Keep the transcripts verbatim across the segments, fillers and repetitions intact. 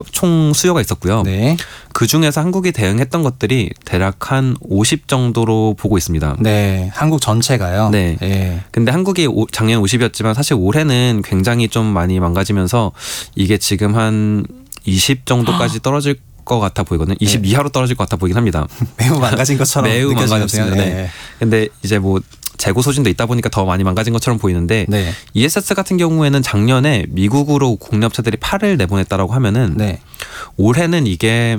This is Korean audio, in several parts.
총 수요가 있었고요. 네. 그 중에서 한국이 대응했던 것들이 대략 한 오십 정도로 보고 있습니다. 네, 한국 전체가요. 네. 네. 근데 한국이 오, 작년 오십이었지만 사실 올해는 굉장히 좀 많이 망가지면서 이게 지금 한 이십 정도까지 떨어질 것 같아 보이거든요. 이십 네. 이하로 떨어질 것 같아 보이긴 합니다. 매우 망가진 것처럼 매우 망가졌습니다. 네. 네. 근데 이제 뭐 재고 소진도 있다 보니까 더 많이 망가진 것처럼 보이는데 네. 이에스에스 같은 경우에는 작년에 미국으로 국내 업체들이 팔을 내보냈다라고 하면은 네. 올해는 이게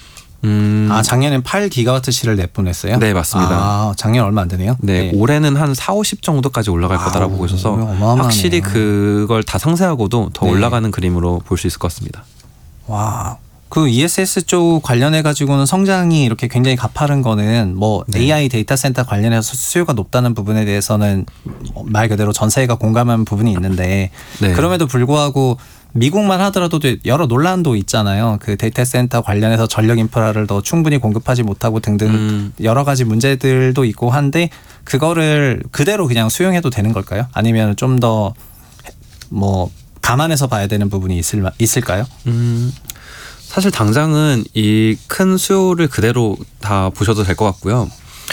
음 아 작년엔 팔 기가와트시를 내보냈어요? 네, 맞습니다. 아, 작년 얼마 안 되네요. 네, 네. 올해는 한 사오십 정도까지 올라갈 거다라고 보고 있어서 어마어마하네요. 확실히 그걸 다 상쇄하고도 더 네. 올라가는 그림으로 볼 수 있을 것 같습니다. 와. 그 이에스에스 쪽 관련해 가지고는 성장이 이렇게 굉장히 가파른 거는 뭐 네. 에이아이 데이터 센터 관련해서 수요가 높다는 부분에 대해서는 말 그대로 전 세계가 공감하는 부분이 있는데 네. 그럼에도 불구하고 미국만 하더라도 여러 논란도 있잖아요. 그 데이터 센터 관련해서 전력 인프라를 더 충분히 공급하지 못하고 등등 음. 여러 가지 문제들도 있고 한데 그거를 그대로 그냥 수용해도 되는 걸까요? 아니면 좀 더 뭐 감안해서 봐야 되는 부분이 있을, 있을까요? 음. 사실 당장은 이 큰 수요를 그대로 다 보셔도 될 것 같고요.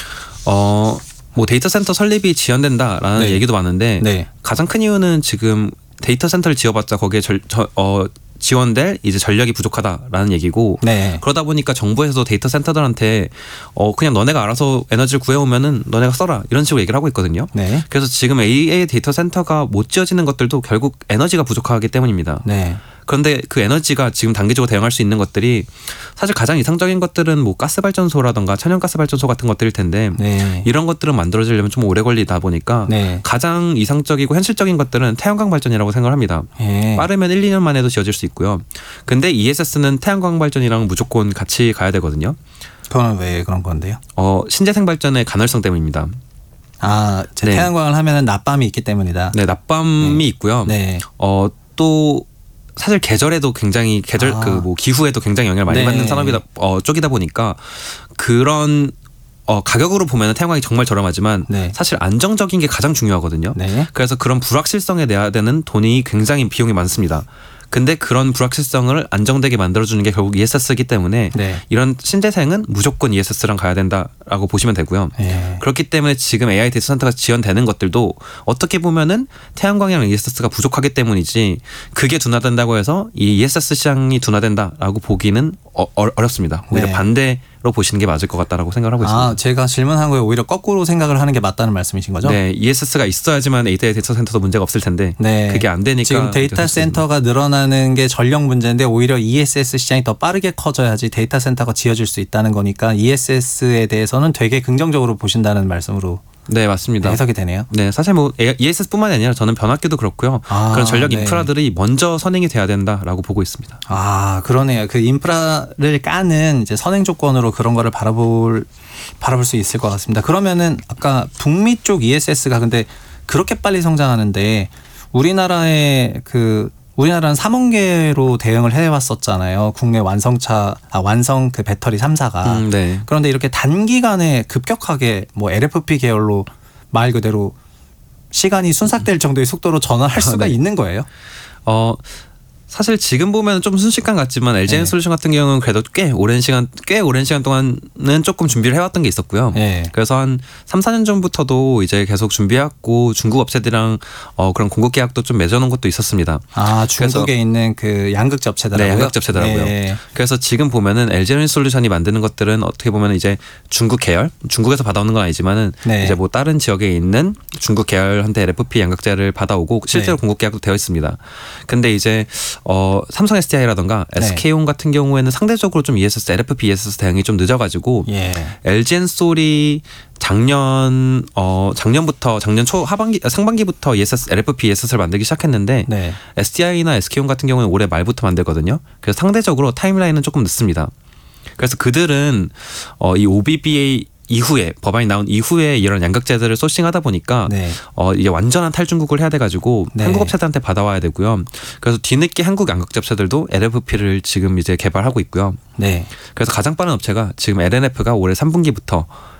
어, 뭐 데이터 센터 설립이 지연된다라는 네. 얘기도 많은데 네. 가장 큰 이유는 지금 데이터 센터를 지어봤자 거기에 절, 저, 어, 지원될 이제 전력이 부족하다라는 얘기고 네. 그러다 보니까 정부에서도 데이터 센터들한테 어 그냥 너네가 알아서 에너지를 구해오면은 너네가 써라 이런 식으로 얘기를 하고 있거든요. 네. 그래서 지금 에이아이 데이터 센터가 못 지어지는 것들도 결국 에너지가 부족하기 때문입니다. 네. 그런데 그 에너지가 지금 단기적으로 대응할 수 있는 것들이 사실 가장 이상적인 것들은 뭐 가스발전소라든가 천연가스발전소 같은 것들일 텐데 네. 이런 것들은 만들어지려면 좀 오래 걸리다 보니까 네. 가장 이상적이고 현실적인 것들은 태양광 발전이라고 생각을 합니다. 네. 빠르면 일, 이 년 만에도 지어질 수 있고요. 근데 이에스에스는 태양광 발전이랑 무조건 같이 가야 되거든요. 그건 왜 그런 건데요? 어, 신재생 발전의 가능성 때문입니다. 아, 제 네. 태양광을 하면은 낮밤이 있기 때문이다. 네, 낮밤이 네. 있고요. 네. 어, 또 사실 계절에도 굉장히 계절 아. 그 뭐 기후에도 굉장히 영향을 많이 네. 받는 산업이다 어, 쪽이다 보니까 그런 어, 가격으로 보면 태양광이 정말 저렴하지만 네. 사실 안정적인 게 가장 중요하거든요. 네. 그래서 그런 불확실성에 내야 되는 돈이 굉장히 비용이 많습니다. 근데 그런 불확실성을 안정되게 만들어주는 게 결국 이에스에스이기 때문에 네. 이런 신재생은 무조건 이에스에스랑 가야 된다라고 보시면 되고요. 네. 그렇기 때문에 지금 에이아이 데이터 센터가 지연되는 것들도 어떻게 보면은 태양광이랑 이에스에스가 부족하기 때문이지 그게 둔화된다고 해서 이 이에스에스 시장이 둔화된다라고 보기는 어, 어렵습니다. 오히려 네. 반대로 보시는 게 맞을 것 같다라고 생각을 하고 있습니다. 아, 제가 질문한 거에 오히려 거꾸로 생각을 하는 게 맞다는 말씀이신 거죠? 네, 이에스에스가 있어야지만 에이아이 데이터 센터도 문제가 없을 텐데 네. 그게 안 되니까 지금 데이터 센터가 늘어나는 게 전력 문제인데 오히려 이에스에스 시장이 더 빠르게 커져야지 데이터 센터가 지어질 수 있다는 거니까 이에스에스에 대해서는 되게 긍정적으로 보신다는 말씀으로 네, 맞습니다. 해석이 되네요. 네, 사실 뭐 이에스에스뿐만이 아니라 저는 변압기도 그렇고요. 아, 그런 전력 네. 인프라들이 먼저 선행이 돼야 된다라고 보고 있습니다. 아, 그러네요. 그 인프라를 까는 이제 선행 조건으로 그런 거를 바라볼 바라볼 수 있을 것 같습니다. 그러면은 아까 북미 쪽 이에스에스가 근데 그렇게 빨리 성장하는데 우리나라의 그 우리나라는 삼원계로 대응을 해왔었잖아요. 국내 완성차, 아, 완성 그 배터리 삼 사가. 음, 네. 그런데 이렇게 단기간에 급격하게 뭐 엘에프피 계열로 말 그대로 시간이 순삭될 정도의 속도로 전환할 수가 네. 있는 거예요? 어, 사실 지금 보면 좀 순식간 같지만 엘지엔 네. 솔루션 같은 경우는 그래도 꽤 오랜 시간 꽤 오랜 시간 동안은 조금 준비를 해왔던 게 있었고요. 네. 그래서 한 삼, 사 년 전부터도 이제 계속 준비해왔고 중국 업체들이랑 어, 그런 공급 계약도 좀 맺어놓은 것도 있었습니다. 아, 중국에 있는 그 양극재 업체더라고요. 네, 양극재 업체더라고요. 네. 그래서 지금 보면은 엘지엔 솔루션이 만드는 것들은 어떻게 보면 이제 중국 계열, 중국에서 받아오는 건 아니지만은 네. 이제 뭐 다른 지역에 있는 중국 계열한테 엘에프피 양극재를 받아오고 실제로 네. 공급 계약도 되어 있습니다. 근데 이제 어, 삼성 에스디아이라던가 네. 에스케이온 같은 경우에는 상대적으로 좀 이에스에스, 엘에프피 이에스에스 대응이 좀 늦어가지고 예. 엘지엔솔이 작년 어 작년부터 작년 초 하반기 상반기부터 이에스에스, 엘에프피 이에스에스를 만들기 시작했는데 네. 에스디아이나 에스케이온 같은 경우는 올해 말부터 만들거든요. 그래서 상대적으로 타임라인은 조금 늦습니다. 그래서 그들은 어, 이 오비비에이 이후에 법안이 나온 이후에 이런 양극재들을 소싱하다 보니까 네. 어 이게 완전한 탈중국을 해야 돼가지고 네. 한국 업체들한테 받아와야 되고요. 그래서 뒤늦게 한국 양극재 업체들도 엘에프피를 지금 이제 개발하고 있고요. 네. 그래서 가장 빠른 업체가 지금 엘엔에프가 올해 삼 분기부터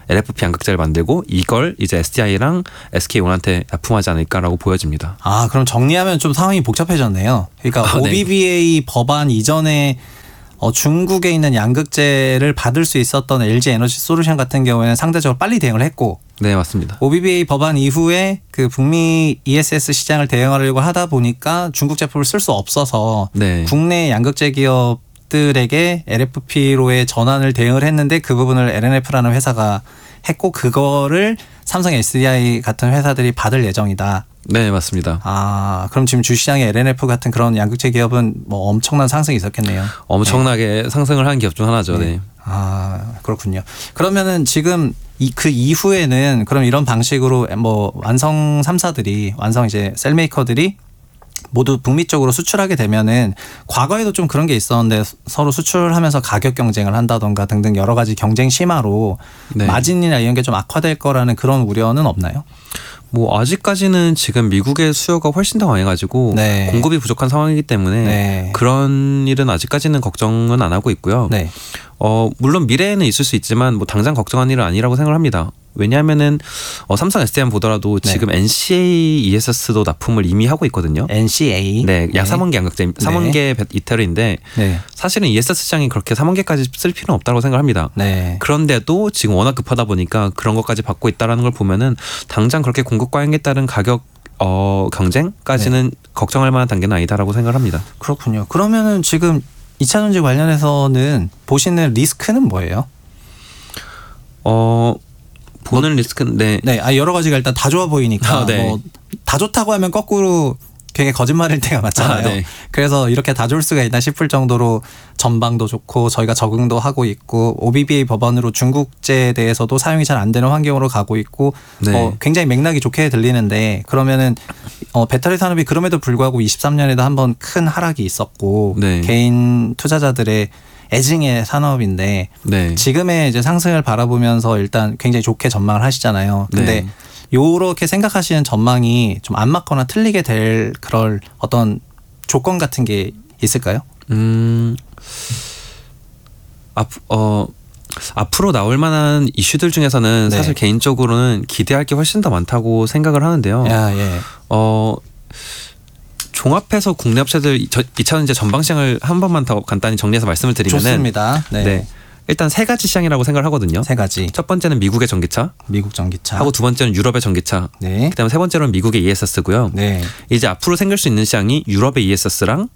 엘에프피 양극재를 만들고 이걸 이제 에스디아이랑 에스케이온한테 납품하지 않을까라고 보여집니다. 아, 그럼 정리하면 좀 상황이 복잡해졌네요. 그러니까 아, 네. 오비비에이 법안 이전에 어, 중국에 있는 양극재를 받을 수 있었던 엘지 에너지 솔루션 같은 경우에는 상대적으로 빨리 대응을 했고, 네, 맞습니다. 오비비에이 법안 이후에 그 북미 이에스에스 시장을 대응하려고 하다 보니까 중국 제품을 쓸 수 없어서 네. 국내 양극재 기업들에게 엘에프피로의 전환을 대응을 했는데 그 부분을 엘엔에프라는 회사가 했고 그거를 삼성 에스디아이 같은 회사들이 받을 예정이다. 네, 맞습니다. 아, 그럼 지금 주시장에 엘엔에프 같은 그런 양극재 기업은 뭐 엄청난 상승이 있었겠네요. 엄청나게 네. 상승을 한 기업 중 하나죠. 네. 네. 아, 그렇군요. 그러면은 지금 이 그 이후에는 그럼 이런 방식으로 뭐 완성 삼 사들이 완성 이제 셀메이커들이 모두 북미 쪽으로 수출하게 되면은 과거에도 좀 그런 게 있었는데 서로 수출하면서 가격 경쟁을 한다던가 등등 여러 가지 경쟁 심화로 네. 마진이나 이런 게 좀 악화될 거라는 그런 우려는 없나요? 뭐 아직까지는 지금 미국의 수요가 훨씬 더 강해가지고 네. 공급이 부족한 상황이기 때문에 네. 그런 일은 아직까지는 걱정은 안 하고 있고요. 네. 어 물론 미래에는 있을 수 있지만 뭐 당장 걱정한 일은 아니라고 생각을 합니다. 왜냐하면은 어, 삼성 에스디아이 보더라도 네. 지금 엔씨에이 이에스에스도 납품을 이미 하고 있거든요. 엔씨에이. 네, 약 삼 원계 양극재 삼 원계 이태르인데 네. 사실은 이에스에스 시장이 그렇게 삼 원계까지 쓸 필요는 없다고 생각합니다. 네. 그런데도 지금 워낙 급하다 보니까 그런 것까지 받고 있다라는 걸 보면은 당장 그렇게 공급 과잉에 따른 가격 어, 경쟁까지는 네. 걱정할 만한 단계는 아니다라고 생각을 합니다. 그렇군요. 그러면은 지금 이차 전지 관련해서는 보시는 리스크는 뭐예요? 어 보는 리스크인데 네, 아 여러 가지가 일단 다 좋아 보이니까 아, 네. 뭐 다 좋다고 하면 거꾸로 굉장히 거짓말일 때가 많잖아요. 아, 네. 그래서 이렇게 다 좋을 수가 있나 싶을 정도로 전방도 좋고 저희가 적응도 하고 있고 오비비에이 법안으로 중국제에 대해서도 사용이 잘 안 되는 환경으로 가고 있고 네. 어, 굉장히 맥락이 좋게 들리는데 그러면은 어, 배터리 산업이 그럼에도 불구하고 이십삼 년에도 한번 큰 하락이 있었고 네. 개인 투자자들의 애증의 산업인데 네. 지금의 이제 상승을 바라보면서 일단 굉장히 좋게 전망을 하시잖아요. 근데 네. 요렇게 생각하시는 전망이 좀 안 맞거나 틀리게 될 그럴 어떤 조건 같은 게 있을까요? 음, 앞, 어, 앞으로 나올 만한 이슈들 중에서는 네. 사실 개인적으로는 기대할 게 훨씬 더 많다고 생각을 하는데요. 야, 예. 어, 종합해서 국내 업체들 이 차 전지 전방 시장을 한 번만 더 간단히 정리해서 말씀을 드리면은 좋습니다. 네. 네. 일단 세 가지 시장이라고 생각을 하거든요. 세 가지. 첫 번째는 미국의 전기차, 미국 전기차. 하고 두 번째는 유럽의 전기차, 네. 그다음에 세 번째로는 미국의 이에스에스고요. 네. 이제 앞으로 생길 수 있는 시장이 유럽의 이에스에스랑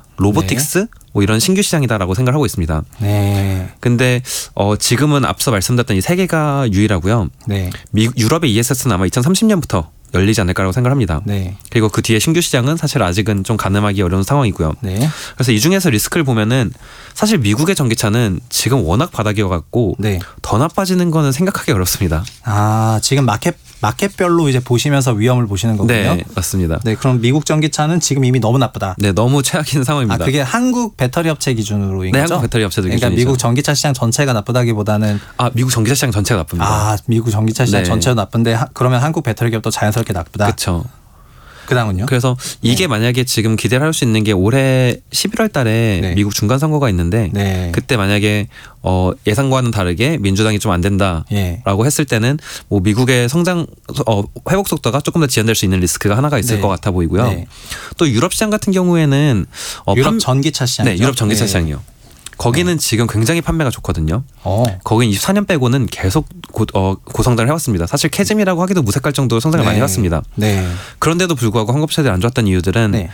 로보틱스 뭐 이런 신규 시장이다라고 생각을 하고 있습니다. 네. 근데 어 지금은 앞서 말씀드렸던 이 세 개가 유일하고요. 네. 미, 유럽의 이에스에스는 아마 이천삼십 년부터 열리지 않을까라고 생각합니다. 네. 그리고 그 뒤에 신규 시장은 사실 아직은 좀 가늠하기 어려운 상황이고요. 네. 그래서 이 중에서 리스크를 보면은 사실 미국의 전기차는 지금 워낙 바닥이어갖고 네. 더 나빠지는 거는 생각하기 어렵습니다. 아, 지금 마켓 마켓별로 이제 보시면서 위험을 보시는 거군요. 네, 맞습니다. 네, 그럼 미국 전기차는 지금 이미 너무 나쁘다. 네, 너무 최악인 상황입니다. 아, 그게 한국 배터리 업체 기준으로인 네, 거죠? 한국 배터리 업체들 그러니까 기준이죠. 미국 전기차 시장 전체가 나쁘다기보다는 아, 미국 전기차 시장 전체가 나쁩니다. 아, 미국 전기차 시장 네. 전체가 나쁜데 하, 그러면 한국 배터리 기업도 자연스럽게 나쁘다. 그렇죠. 그다음은요? 그래서 이게 네. 만약에 지금 기대를 할 수 있는 게 올해 십일월 달에 네. 미국 중간 선거가 있는데 네. 그때 만약에 어 예상과는 다르게 민주당이 좀 안 된다라고 예. 했을 때는 뭐 미국의 성장 어 회복 속도가 조금 더 지연될 수 있는 리스크가 하나가 있을 네. 것 같아 보이고요. 네. 또 유럽 시장 같은 경우에는 어 유럽 판- 전기차 시장. 네, 유럽 전기차 시장이요. 거기는 지금 굉장히 판매가 좋거든요. 어. 거긴 이십사 년 빼고는 계속 고, 어, 고성장을 해왔습니다. 사실 캐즘이라고 하기도 무색할 정도로 성장을 네. 많이 해왔습니다. 네. 그런데도 불구하고 한국업체들이 안 좋았던 이유들은 네.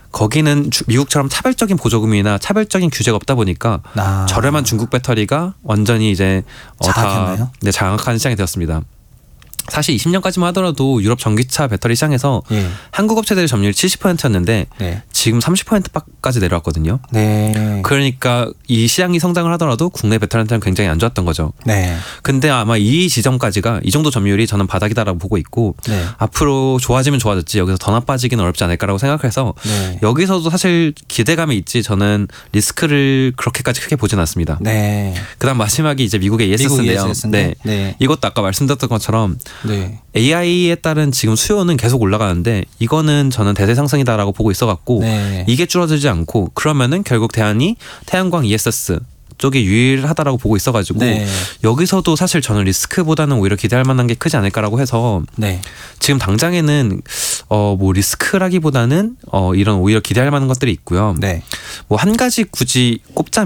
거기는 주- 미국처럼 차별적인 보조금이나 차별적인 규제가 없다 보니까 아. 저렴한 중국 배터리가 완전히 이제 어, 장악했나요? 다 네, 장악한 시장이 되었습니다. 사실 이십 년까지만 하더라도 유럽 전기차 배터리 시장에서 예. 한국 업체들의 점유율이 칠십 퍼센트였는데 네. 지금 삼십 퍼센트까지 내려왔거든요. 네. 그러니까 이 시장이 성장을 하더라도 국내 배터리한테는 굉장히 안 좋았던 거죠. 네. 근데 아마 이 지점까지가 이 정도 점유율이 저는 바닥이다라고 보고 있고 네. 앞으로 좋아지면 좋아졌지 여기서 더 나빠지기는 어렵지 않을까라고 생각해서 네. 여기서도 사실 기대감이 있지 저는 리스크를 그렇게까지 크게 보진 않습니다. 네. 그다음 마지막이 이제 미국의 미국 이에스에스인데요. 이에스에스인데. 네. 이것도 아까 말씀드렸던 것처럼 네. 에이아이에 따른 지금 수요는 계속 올라가는데 이거는 저는 대세 상승이다라고 보고 있어갖고 네. 이게 줄어들지 않고 그러면은 결국 대안이 태양광 이에스에스 쪽이 유일하다라고 보고 있어가지고 네. 여기서도 사실 저는 리스크보다는 오히려 기대할 만한 게 크지 않을까라고 해서 네. 지금 당장에는 어 뭐 리스크라기보다는 어 이런 오히려 기대할 만한 것들이 있고요. 네. 뭐 한 가지 굳이 꼽자면